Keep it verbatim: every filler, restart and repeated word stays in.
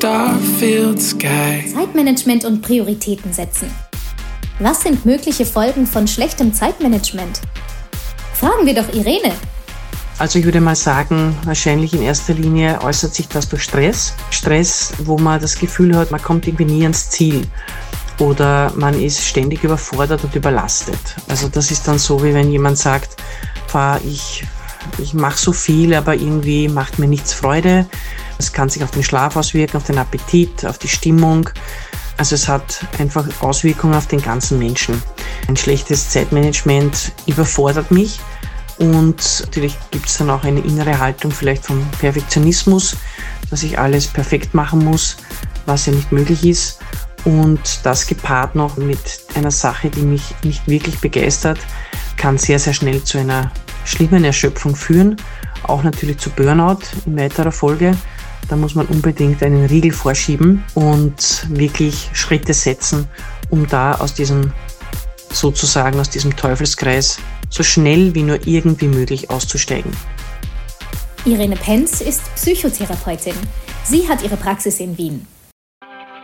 Starfield Sky. Zeitmanagement und Prioritäten setzen. Was sind mögliche Folgen von schlechtem Zeitmanagement? Fragen wir doch Irene. Also ich würde mal sagen, wahrscheinlich in erster Linie äußert sich das durch Stress. Stress, wo man das Gefühl hat, man kommt irgendwie nie ans Ziel. Oder man ist ständig überfordert und überlastet. Also das ist dann so, wie wenn jemand sagt, ich, ich mache so viel, aber irgendwie macht mir nichts Freude. Das kann sich auf den Schlaf auswirken, auf den Appetit, auf die Stimmung. Also es hat einfach Auswirkungen auf den ganzen Menschen. Ein schlechtes Zeitmanagement überfordert mich und natürlich gibt es dann auch eine innere Haltung vielleicht vom Perfektionismus, dass ich alles perfekt machen muss, was ja nicht möglich ist. Und das gepaart noch mit einer Sache, die mich nicht wirklich begeistert, kann sehr, sehr schnell zu einer schlimmen Erschöpfung führen. Auch natürlich zu Burnout in weiterer Folge. Da muss man unbedingt einen Riegel vorschieben und wirklich Schritte setzen, um da aus diesem, sozusagen aus diesem Teufelskreis so schnell wie nur irgendwie möglich auszusteigen. Irene Penz ist Psychotherapeutin. Sie hat ihre Praxis in Wien.